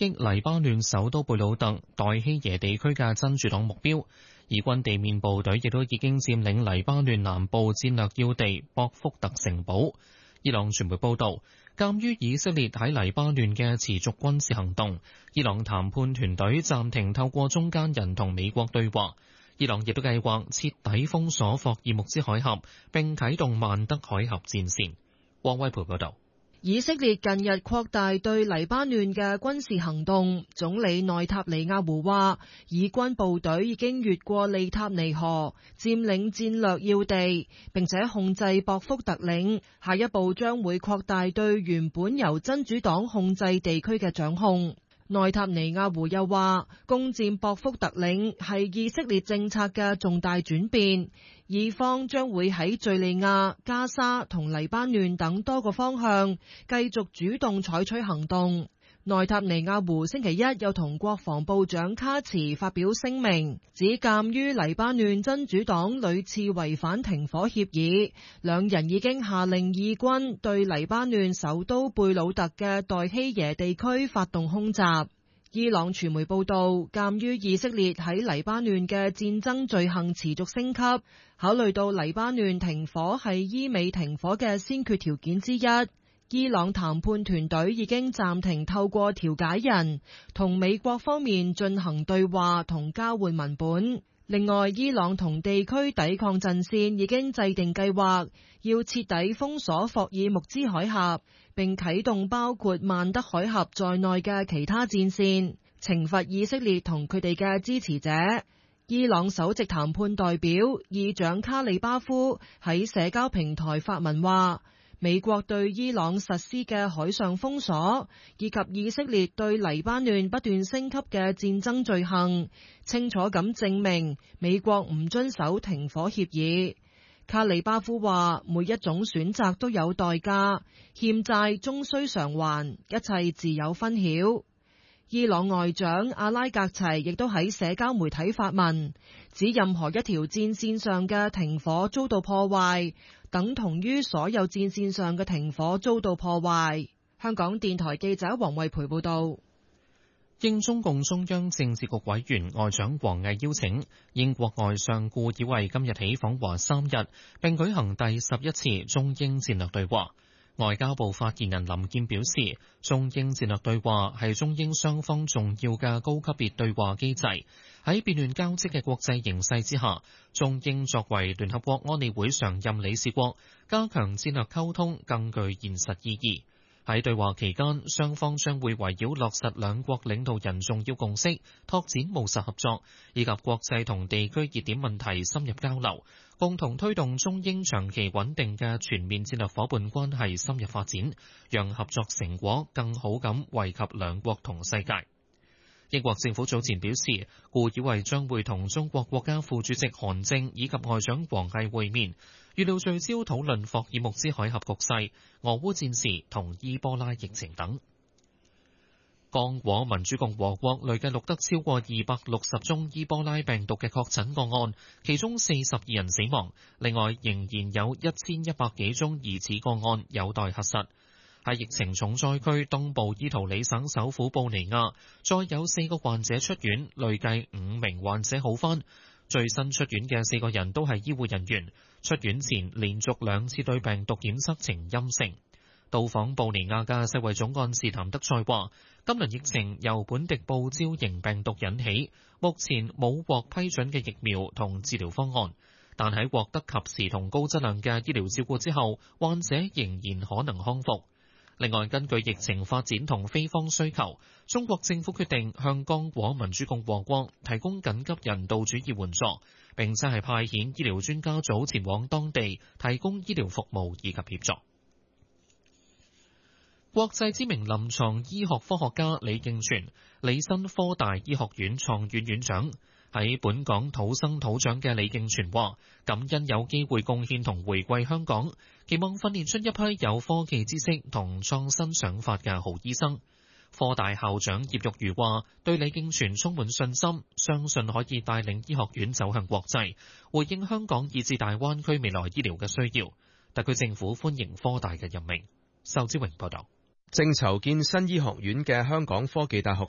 擊黎巴嫩首都貝魯特代希耶地區嘅真主黨目標。以軍地面部隊亦都已經佔領黎巴嫩南部戰略要地博福特城堡。伊朗傳媒報道，鑑於以色列喺黎巴嫩嘅持續軍事行動，伊朗談判團隊暫停透過中間人同美國對話。伊朗亦都計劃徹底封鎖霍爾木茲海峽，並啟動曼德海峽戰線。汪威培報道。 以色列近日擴大對黎巴嫩嘅軍事行動，總理內塔尼亞胡話，以軍部隊已經越過利塔尼河，佔領戰略要地，並且控制博福特領，下一步將會擴大對原本由真主黨控制地區嘅掌控。內塔尼亞胡又話，攻佔博福特領係以色列政策嘅重大轉變，以方將會喺敘利亞、加沙同黎巴嫩等多個方向繼續主動採取行動。內塔尼亞胡星期一又同國防部長卡茨發表聲明，指鑑於黎巴嫩真主黨屢次違反停火協議，兩人已經下令以軍對黎巴嫩首都貝魯特嘅代希耶地區發動空襲。伊朗傳媒報道，鑑於以色列喺黎巴嫩嘅戰爭罪行持續升級，考慮到黎巴嫩停火係伊美停火嘅先決條件之一，伊朗談判團隊已經暫停透過調解人同美國方面進行對話同交換文本。另外，伊朗同地區抵抗陣線已經制定計劃，要徹底封鎖霍爾木茲海峽，並啟動包括曼德海峽在內嘅其他戰線，懲罰以色列同佢哋嘅支持者。伊朗首席談判代表議長卡里巴夫喺社交平台發文話，美國對伊朗實施嘅海上封鎖，以及以色列對黎巴嫩不斷升級嘅戰爭罪行，清楚咁證明美國唔遵守停火協議。卡里巴夫話，每一種選擇都有代價，欠債終須償還，一切自有分曉。伊朗外長阿拉格齊亦都喺社交媒體發文，指任何一條戰線上嘅停火遭到破壞，等同於所有戰線上嘅停火遭到破壞。香港電台記者黃慧培報道。 應中共中央政治局委員外長王毅邀請，英國外相顧曉慧今日起訪華3日，並舉行第11次中英戰略對話。外交部發言人林健表示，中英戰略對話係中英雙方重要嘅高級別對話機制。喺變亂交織嘅國際形勢之下，中英作為聯合國安理會常任理事國，加強戰略溝通更具現實意義。喺對話期間，雙方將會圍繞落實兩國領導人重要共識，拓展務實合作，以及國際同地區熱點問題深入交流，共同推動中英長期穩定嘅全面戰略夥伴關係深入發展，讓合作成果更好咁惠及兩國同世界。英國政府早前表示，顧曉慧將會同中國國家副主席韓正以及外長王毅會面，預料聚焦討論霍爾木茲海峽局勢、俄烏戰事同伊波拉疫情等。剛果民主共和國累計錄得超過260宗伊波拉病毒嘅確診個案，其中42人死亡，另外仍然有1100幾宗疑似個案有待核實。喺疫情重災區東部伊圖里省首府布尼亞，再有4個患者出院，累計5名患者好返。最新出院嘅4個人都係醫護人員，出院前連續2次對病毒檢測呈陰性。到訪布尼亞嘅世衛總幹事譚德塞話，今輪疫情由本地報招型病毒引起，目前冇獲批准嘅疫苗同治療方案。但喺獲得及時同高質量嘅醫療照顧之後，患者仍然可能康復。另外，根據疫情發展同非方需求，中國政府決定向剛果民主共和國提供緊急人道主義援助，並且係派遣醫療專家組前往當地提供醫療服務以及協助。國際知名臨床醫學科學家李敬全，履新科大醫學院創院院長。喺本港土生土長嘅李敬全話，感恩有機會貢獻同回饋香港，期望訓練出一批有科技知識同創新想法嘅好醫生。科大校長葉玉如話，對李敬全充滿信心，相信可以帶領醫學院走向國際，回應香港以至大灣區未來醫療嘅需要。特區政府歡迎科大嘅任命。仇志榮報道。 正籌建新醫學院嘅香港科技大學